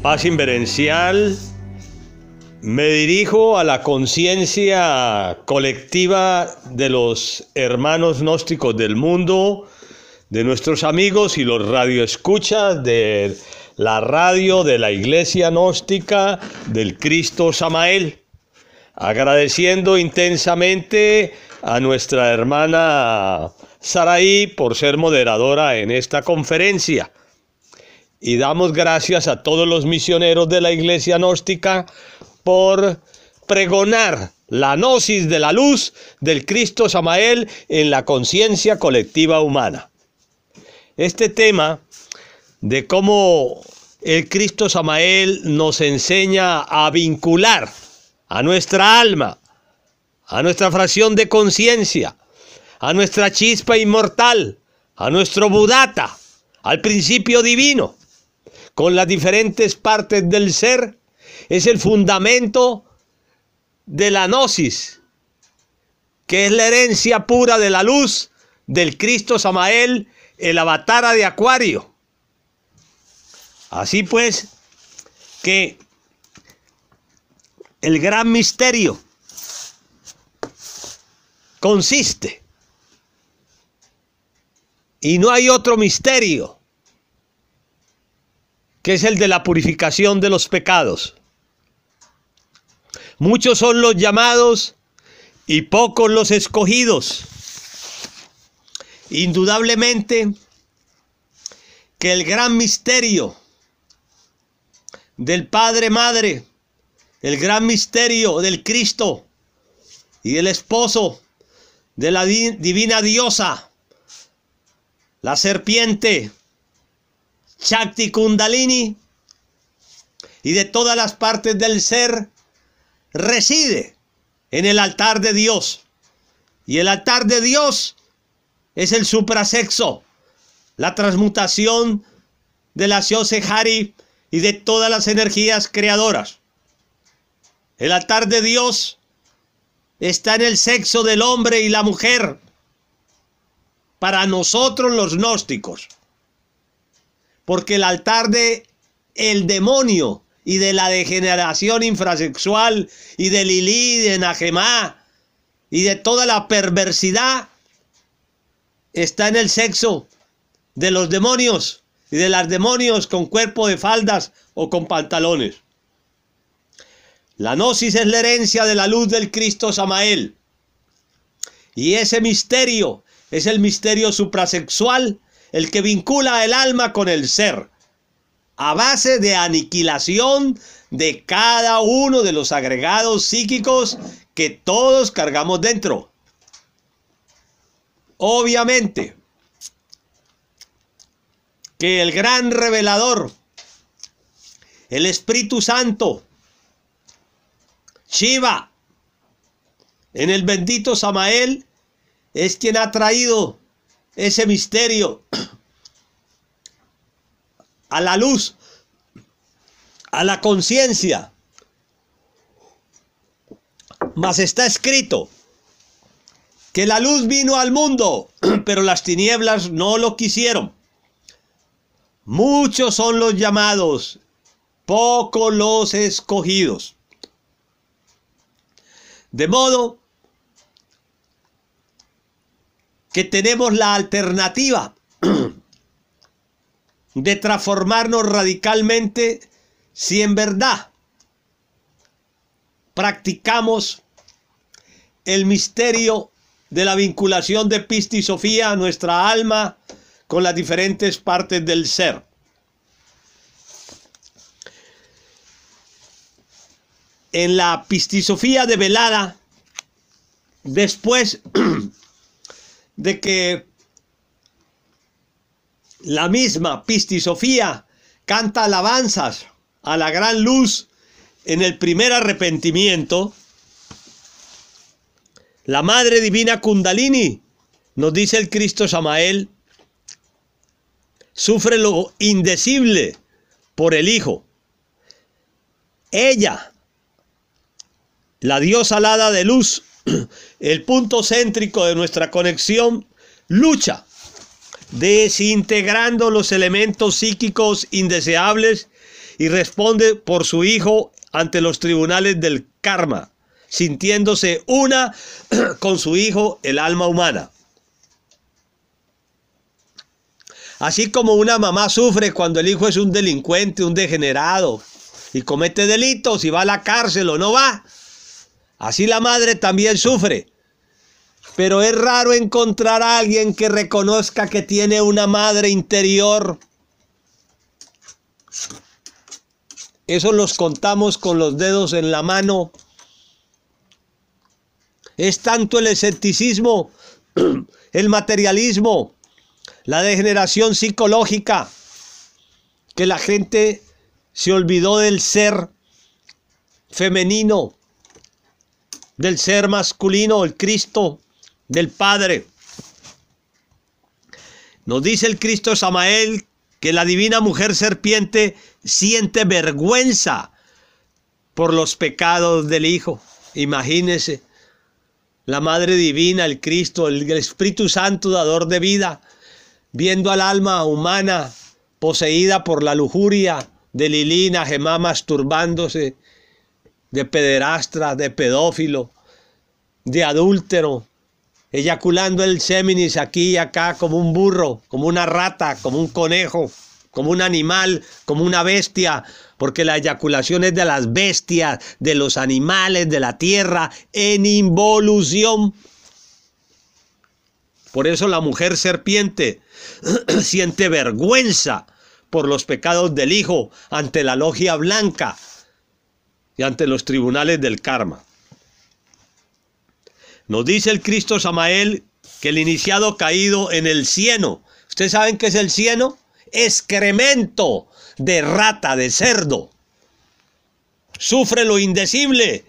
Paz inverencial, me dirijo a la conciencia colectiva de los hermanos gnósticos del mundo, de nuestros amigos y los radioescuchas de la radio de la Iglesia Gnóstica del Cristo Samael, agradeciendo intensamente a nuestra hermana Saraí por ser moderadora en esta conferencia. Y damos gracias a todos los misioneros de la Iglesia Gnóstica por pregonar la gnosis de la luz del Cristo Samael en la conciencia colectiva humana. Este tema de cómo el Cristo Samael nos enseña a vincular a nuestra alma, a nuestra fracción de conciencia, a nuestra chispa inmortal, a nuestro Buddhata, al principio divino, con las diferentes partes del ser, es el fundamento de la gnosis, que es la herencia pura de la luz del Cristo Samael, el Avatara de Acuario. Así pues, que el gran misterio consiste, y no hay otro misterio, que es el de la purificación de los pecados. Muchos son los llamados y pocos los escogidos. Indudablemente que el gran misterio del Padre Madre, el gran misterio del Cristo y el esposo de la divina diosa, la serpiente Shakti Kundalini, y de todas las partes del ser, reside en el altar de Dios. Y el altar de Dios es el suprasexo, la transmutación de la Shosehari y de todas las energías creadoras. El altar de Dios está en el sexo del hombre y la mujer, para nosotros los gnósticos. Porque el altar de el demonio y de la degeneración infrasexual y de Lilí, de Najemá y de toda la perversidad está en el sexo de los demonios y de las demonios con cuerpo de faldas o con pantalones. La gnosis es la herencia de la luz del Cristo Samael. Y ese misterio es el misterio suprasexual, el que vincula el alma con el ser, a base de aniquilación de cada uno de los agregados psíquicos que todos cargamos dentro. Obviamente que el gran revelador, el Espíritu Santo, Shiva, en el bendito Samael, es quien ha traído ese misterio a la luz, a la conciencia. Mas está escrito que la luz vino al mundo, pero las tinieblas no lo quisieron. Muchos son los llamados, pocos los escogidos. De modo que tenemos la alternativa de transformarnos radicalmente si en verdad practicamos el misterio de la vinculación de Pista y Sofía a nuestra alma con las diferentes partes del ser. En la Pistisofía develada, después de que la misma Pistisofía canta alabanzas a la gran luz en el primer arrepentimiento, la Madre Divina Kundalini, nos dice el Cristo Samael, sufre lo indecible por el Hijo. Ella, la diosa alada de luz, el punto céntrico de nuestra conexión, lucha desintegrando los elementos psíquicos indeseables y responde por su hijo ante los tribunales del karma, sintiéndose una con su hijo, el alma humana. Así como una mamá sufre cuando el hijo es un delincuente, un degenerado, y comete delitos y va a la cárcel o no va, así la madre también sufre. Pero es raro encontrar a alguien que reconozca que tiene una madre interior. Eso los contamos con los dedos en la mano. Es tanto el escepticismo, el materialismo, la degeneración psicológica, que la gente se olvidó del ser femenino, del ser masculino, el Cristo, del Padre. Nos dice el Cristo Samael que la divina mujer serpiente siente vergüenza por los pecados del Hijo. Imagínense, la Madre Divina, el Cristo, el Espíritu Santo, dador de vida, viendo al alma humana poseída por la lujuria de Lilí, Najemá, masturbándose, de pederastra, de pedófilo, de adúltero, eyaculando el séminis aquí y acá como un burro, como una rata, como un conejo, como un animal, como una bestia, porque la eyaculación es de las bestias, de los animales, de la tierra, en involución. Por eso la mujer serpiente siente vergüenza por los pecados del Hijo ante la logia blanca y ante los tribunales del karma. Nos dice el Cristo Samael que el iniciado caído en el cieno, ¿ustedes saben qué es el cieno? Excremento de rata, de cerdo. Sufre lo indecible.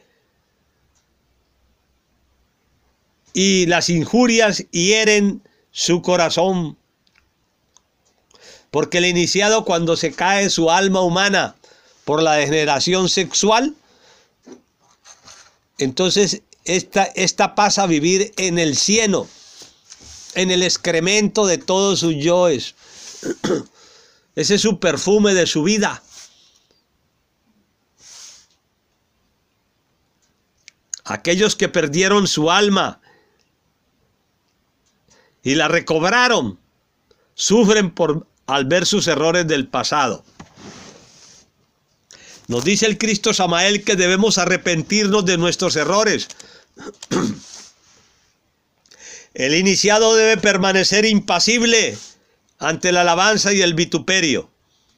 Y las injurias hieren su corazón. Porque el iniciado, cuando se cae su alma humana por la degeneración sexual, entonces esta pasa a vivir en el cieno, en el excremento de todos sus yoes. Ese es su perfume de su vida. Aquellos que perdieron su alma y la recobraron, sufren al ver sus errores del pasado. Nos dice el Cristo Samael que debemos arrepentirnos de nuestros errores. El iniciado debe permanecer impasible ante la alabanza y el vituperio.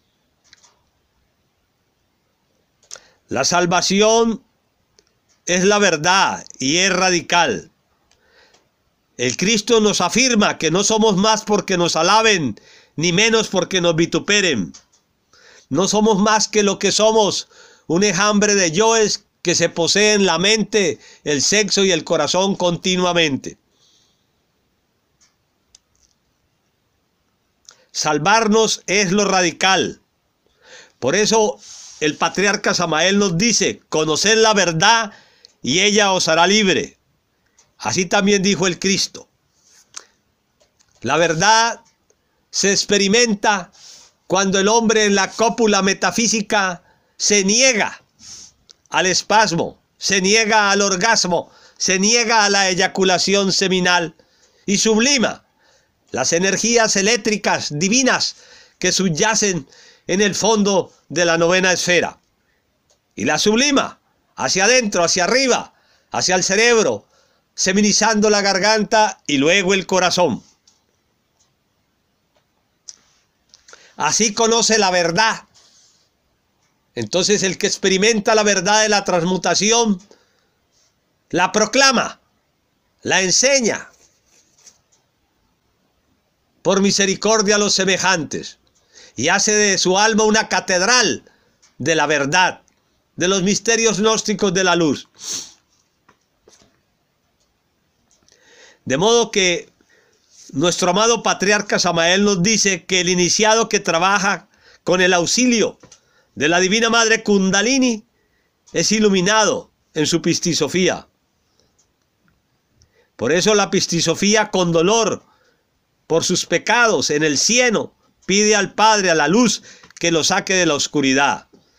La salvación es la verdad y es radical. El Cristo nos afirma que no somos más porque nos alaben, ni menos porque nos vituperen. No somos más que lo que somos, un enjambre de yoes que se poseen la mente, el sexo y el corazón continuamente. Salvarnos es lo radical. Por eso el patriarca Samael nos dice: conoced la verdad y ella os hará libre. Así también dijo el Cristo. La verdad se experimenta cuando el hombre en la cópula metafísica se niega al espasmo, se niega al orgasmo, se niega a la eyaculación seminal y sublima las energías eléctricas divinas que subyacen en el fondo de la novena esfera. Y la sublima hacia adentro, hacia arriba, hacia el cerebro, seminizando la garganta y luego el corazón. Así conoce la verdad. Entonces el que experimenta la verdad de la transmutación, la proclama, la enseña, por misericordia a los semejantes, y hace de su alma una catedral de la verdad, de los misterios gnósticos de la luz. De modo que nuestro amado patriarca Samael nos dice que el iniciado que trabaja con el auxilio de la Divina Madre Kundalini es iluminado en su pistisofía. Por eso la pistisofía, con dolor por sus pecados en el cieno, pide al Padre, a la luz, que lo saque de la oscuridad.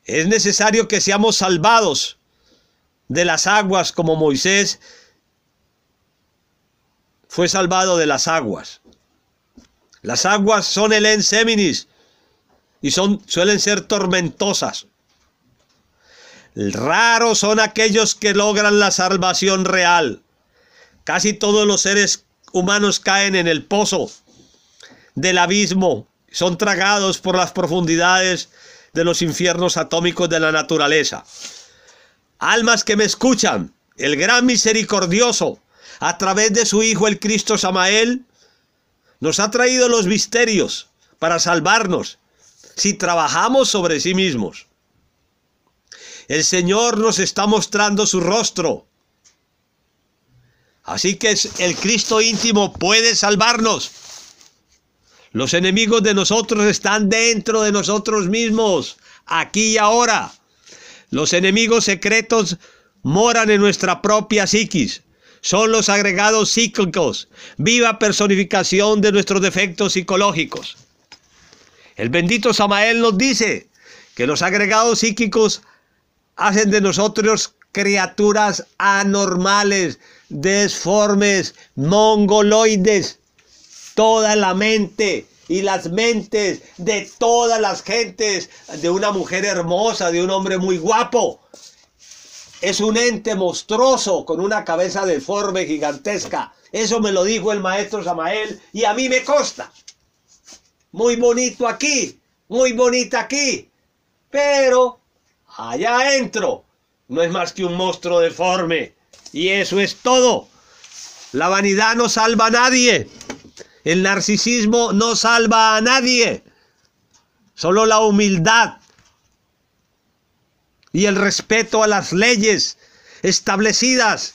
Es necesario que seamos salvados de las aguas como Moisés fue salvado de las aguas. Las aguas son el enseminis y suelen ser tormentosas. Raros son aquellos que logran la salvación real. Casi todos los seres humanos caen en el pozo del abismo, son tragados por las profundidades de los infiernos atómicos de la naturaleza. Almas que me escuchan, el gran misericordioso, a través de su Hijo el Cristo Samael, nos ha traído los misterios para salvarnos si trabajamos sobre sí mismos. El Señor nos está mostrando su rostro. Así que el Cristo íntimo puede salvarnos. Los enemigos de nosotros están dentro de nosotros mismos, aquí y ahora. Los enemigos secretos moran en nuestra propia psiquis. Son los agregados psíquicos, viva personificación de nuestros defectos psicológicos. El bendito Samael nos dice que los agregados psíquicos hacen de nosotros criaturas anormales, desformes, mongoloides. Toda la mente y las mentes de todas las gentes, de una mujer hermosa, de un hombre muy guapo, es un ente monstruoso con una cabeza deforme, gigantesca. Eso me lo dijo el maestro Samael y a mí me consta. Muy bonito aquí, muy bonita aquí, pero allá adentro no es más que un monstruo deforme. Y eso es todo. La vanidad no salva a nadie. El narcisismo no salva a nadie. Solo la humildad y el respeto a las leyes establecidas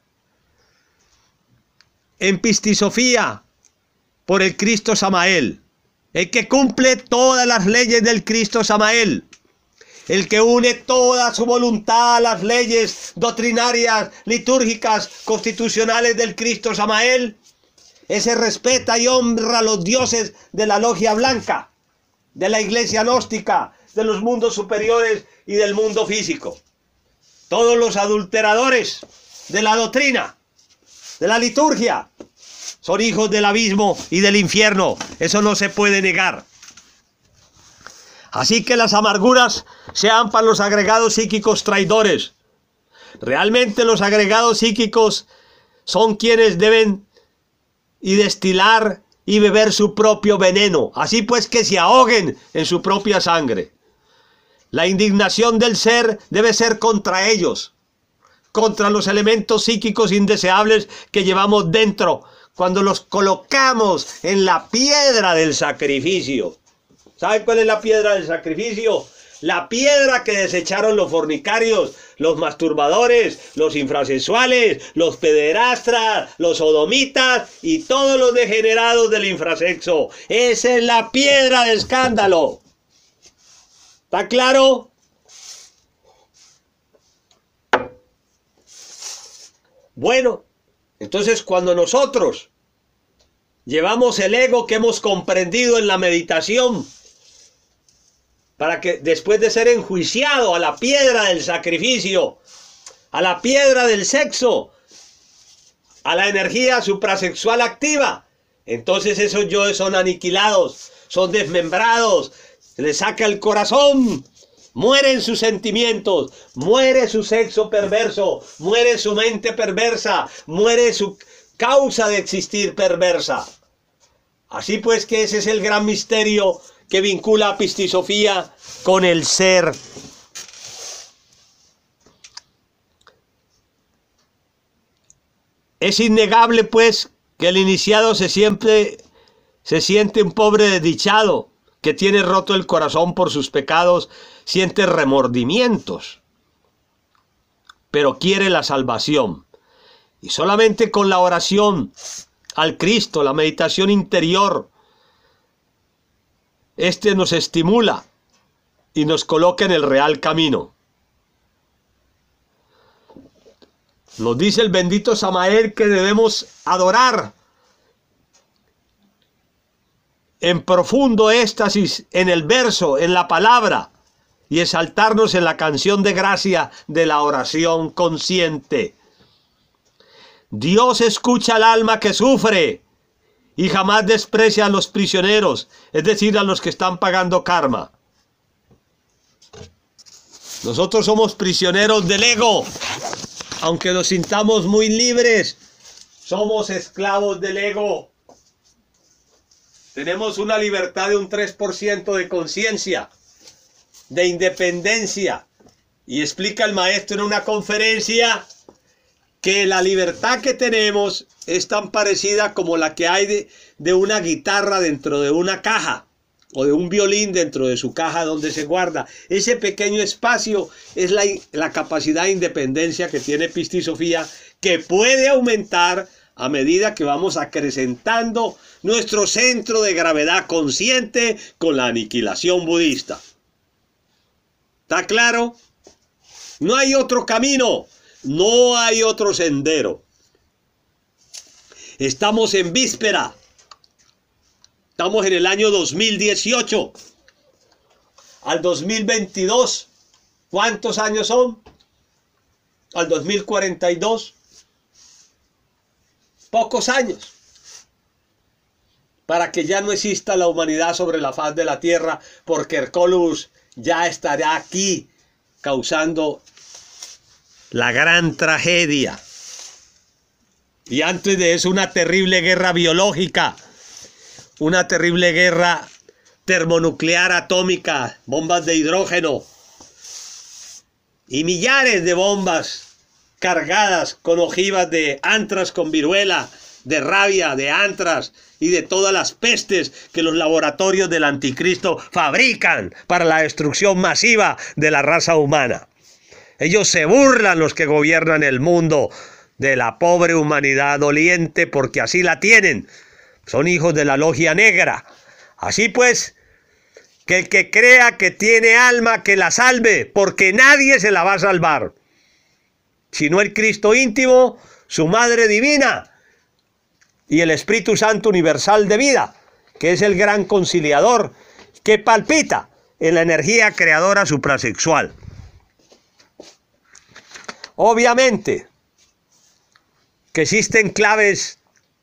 en Pistisofía por el Cristo Samael. El que cumple todas las leyes del Cristo Samael. El que une toda su voluntad a las leyes doctrinarias, litúrgicas, constitucionales del Cristo Samael. Ese respeta y honra a los dioses de la logia blanca, de la iglesia gnóstica, de los mundos superiores y del mundo físico. Todos los adulteradores de la doctrina, de la liturgia, son hijos del abismo y del infierno. Eso no se puede negar. Así que las amarguras sean para los agregados psíquicos traidores. Realmente los agregados psíquicos son quienes deben y destilar y beber su propio veneno. Así pues que se ahoguen en su propia sangre. La indignación del ser debe ser contra ellos, contra los elementos psíquicos indeseables que llevamos dentro cuando los colocamos en la piedra del sacrificio. ¿Saben cuál es la piedra del sacrificio? La piedra que desecharon los fornicarios, los masturbadores, los infrasexuales, los pederastras, los sodomitas y todos los degenerados del infrasexo. Esa es la piedra de escándalo. ¿Está claro? Bueno, entonces cuando nosotros llevamos el ego que hemos comprendido en la meditación, para que después de ser enjuiciado a la piedra del sacrificio, a la piedra del sexo, a la energía suprasexual activa, entonces esos yoes son aniquilados, son desmembrados, se les saca el corazón, mueren sus sentimientos, muere su sexo perverso, muere su mente perversa, muere su causa de existir perversa. Así pues que ese es el gran misterio que vincula a Pistisofía con el ser. Es innegable pues que el iniciado se siente un pobre desdichado, que tiene roto el corazón por sus pecados, siente remordimientos, pero quiere la salvación. Y solamente con la oración al Cristo, la meditación interior, nos estimula y nos coloca en el real camino. Nos dice el bendito Samael que debemos adorar en profundo éxtasis en el verso, en la palabra, y exaltarnos en la canción de gracia de la oración consciente. Dios escucha al alma que sufre y jamás desprecia a los prisioneros, es decir, a los que están pagando karma. Nosotros somos prisioneros del ego, aunque nos sintamos muy libres, somos esclavos del ego. Tenemos una libertad de un 3% de conciencia, de independencia. Y explica el maestro en una conferencia que la libertad que tenemos es tan parecida como la que hay de una guitarra dentro de una caja, o de un violín dentro de su caja donde se guarda. Ese pequeño espacio es la capacidad de independencia que tiene Pista Sofía, que puede aumentar a medida que vamos acrecentando nuestro centro de gravedad consciente con la aniquilación budista. ¿Está claro? No hay otro camino, no hay otro sendero. Estamos en víspera. Estamos en el año 2018. Al 2022, ¿cuántos años son? Al 2042. Pocos años. Para que ya no exista la humanidad sobre la faz de la tierra, porque Hercólogos ya estará aquí causando la gran tragedia. Y antes de eso, una terrible guerra biológica. Una terrible guerra termonuclear atómica, bombas de hidrógeno y millares de bombas cargadas con ojivas de antras con viruela, de rabia, de antras y de todas las pestes que los laboratorios del anticristo fabrican para la destrucción masiva de la raza humana. Ellos se burlan, los que gobiernan el mundo, de la pobre humanidad doliente, porque así la tienen. Son hijos de la logia negra. Así pues, que el que crea que tiene alma, que la salve, porque nadie se la va a salvar, sino el Cristo íntimo, su Madre Divina y el Espíritu Santo universal de vida, que es el gran conciliador, que palpita en la energía creadora suprasexual. Obviamente que existen claves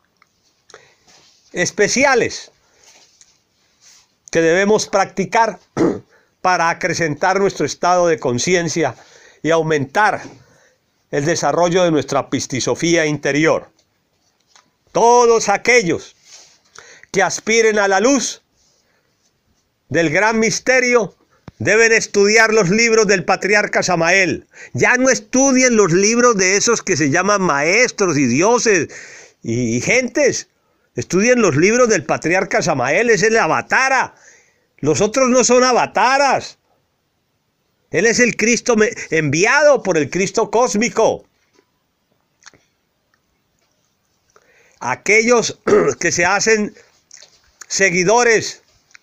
especiales que debemos practicar para acrecentar nuestro estado de conciencia y aumentar el desarrollo de nuestra pistisofía interior. Todos aquellos que aspiren a la luz del gran misterio deben estudiar los libros del patriarca Samael. Ya no estudien los libros de esos que se llaman maestros y dioses y gentes. Estudien los libros del patriarca Samael, es el avatara. Los otros no son avataras. Él es el Cristo enviado por el Cristo cósmico. Aquellos que se hacen seguidores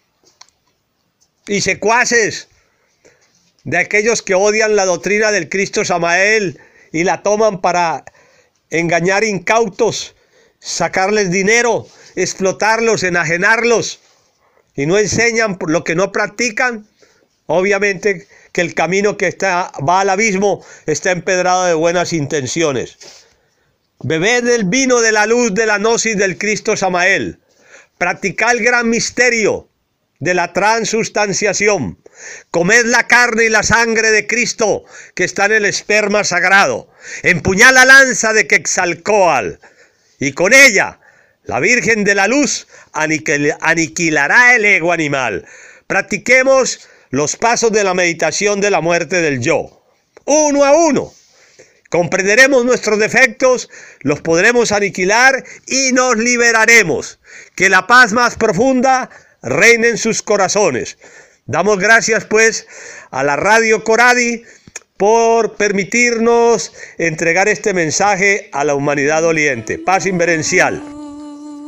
y secuaces de aquellos que odian la doctrina del Cristo Samael y la toman para engañar incautos, sacarles dinero, explotarlos, enajenarlos, y no enseñan lo que no practican, obviamente que el camino que va al abismo está empedrado de buenas intenciones. Bebed del vino de la luz de la gnosis del Cristo Samael. Practicad el gran misterio de la transustanciación. Comed la carne y la sangre de Cristo que está en el esperma sagrado. Empuñad la lanza de Quetzalcóatl, y con ella la Virgen de la Luz aniquilará el ego animal. Practiquemos los pasos de la meditación de la muerte del yo. Uno a uno. Comprenderemos nuestros defectos, los podremos aniquilar y nos liberaremos. Que la paz más profunda reine en sus corazones. Damos gracias pues a la Radio Coradi por permitirnos entregar este mensaje a la humanidad doliente. Paz inverencial.